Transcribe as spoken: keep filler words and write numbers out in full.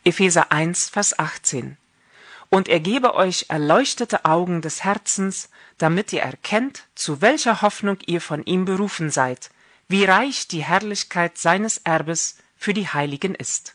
Epheser eins, Vers achtzehn. Und er gebe euch erleuchtete Augen des Herzens, damit ihr erkennt, zu welcher Hoffnung ihr von ihm berufen seid, wie reich die Herrlichkeit seines Erbes für die Heiligen ist.